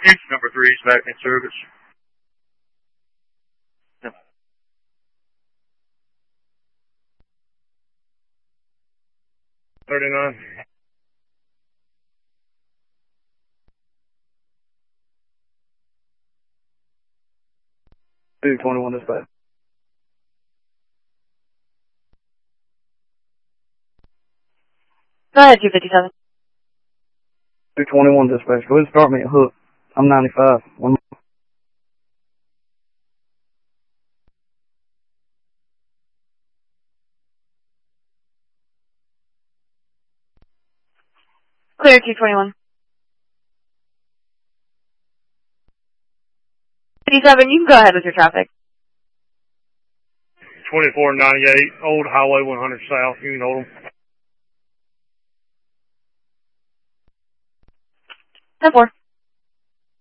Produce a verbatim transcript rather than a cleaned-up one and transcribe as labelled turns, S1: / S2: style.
S1: It's number three is back in service. thirty-nine.
S2: two twenty-one dispatch.
S3: Go ahead, two fifty-seven.
S2: two twenty-one dispatch. Go ahead and start me at Hook. I'm ninety-five. One
S3: Clear, two twenty-one. fifty-seven, you can go ahead with your traffic.
S1: twenty-four ninety-eight, Old Highway one hundred South. You can hold them.
S3: ten four.